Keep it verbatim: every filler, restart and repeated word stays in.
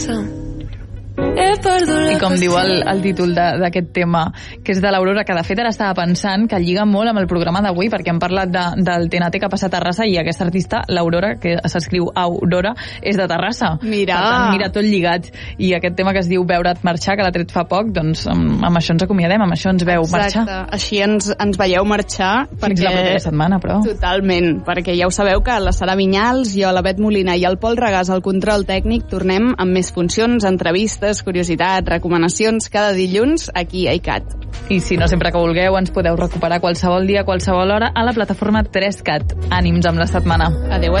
I com diu el, el títol d'aquest tema, que és de l'Aurora, que de fet ara estava pensant que lliga molt amb el programa d'avui, perquè hem parlat de, del T N T que ha passat a Terrassa, i aquesta artista, l'Aurora, que s'escriu Aurora, és de Terrassa. Mira. Per tant, mira, tot lligat. I aquest tema que es diu Veure't marxar, que l'ha tret fa poc, doncs amb, amb això ens acomiadem, amb això ens veu marxar. Exacte. Així ens, ens veieu marxar. Fins perquè... la propera setmana, però. Totalment, perquè ja ho sabeu que la Sara Vinyals, jo, la Bet Molina i el Pol Regàs al control tècnic tornem amb més funcions, entrevistes, curiositats, recomanacions cada dilluns aquí a iCat. I si no, sempre que vulgueu ens podeu recuperar qualsevol dia, qualsevol hora a la plataforma tres cat. Ànims amb la setmana. Adéu, adéu.